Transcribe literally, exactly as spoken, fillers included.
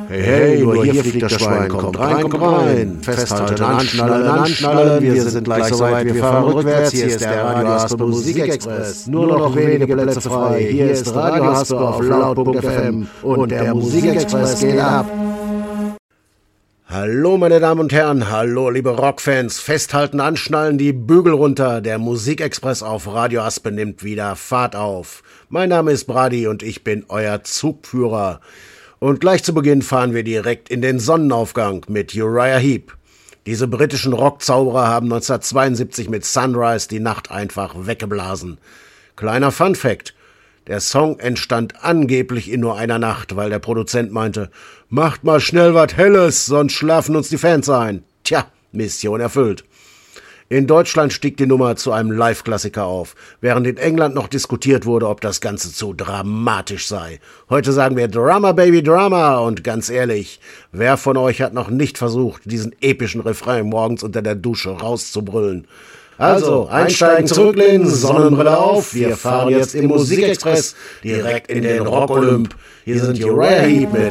Hey, hey, nur hier fliegt das Schwein, kommt rein, kommt rein. Festhalten, anschnallen, anschnallen, wir sind gleich soweit, wir fahren rückwärts. Hier ist der Radio Haspe Musikexpress. Nur noch wenige Plätze frei. Hier ist Radio Haspe auf laut Punkt F M und der Musikexpress geht ab. Hallo meine Damen und Herren, hallo liebe Rockfans, festhalten, anschnallen, die Bügel runter, der Musikexpress auf Radio Haspe nimmt wieder Fahrt auf. Mein Name ist Brady und ich bin euer Zugführer. Und gleich zu Beginn fahren wir direkt in den Sonnenaufgang mit Uriah Heep. Diese britischen Rockzauberer haben neunzehnhundertzweiundsiebzig mit Sunrise die Nacht einfach weggeblasen. Kleiner Funfact: Der Song entstand angeblich in nur einer Nacht, weil der Produzent meinte, macht mal schnell was Helles, sonst schlafen uns die Fans ein. Tja, Mission erfüllt. In Deutschland stieg die Nummer zu einem Live-Klassiker auf, während in England noch diskutiert wurde, ob das Ganze zu dramatisch sei. Heute sagen wir Drama, Baby, Drama. Und ganz ehrlich, wer von euch hat noch nicht versucht, diesen epischen Refrain morgens unter der Dusche rauszubrüllen? Also, einsteigen, zurücklehnen, Sonnenbrille auf. Wir fahren jetzt im Musikexpress direkt in den Rock-Olymp. Hier sind Uriah Heep mit